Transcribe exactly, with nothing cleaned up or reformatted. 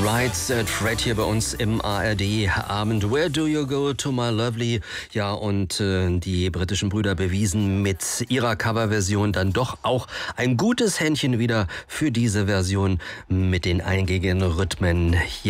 Right Said Fred hier bei uns im A R D-Abend. Where do you go to my lovely? Ja, und äh, die britischen Brüder bewiesen mit ihrer Coverversion dann doch auch ein gutes Händchen wieder für diese Version mit den eingängigen Rhythmen. Hier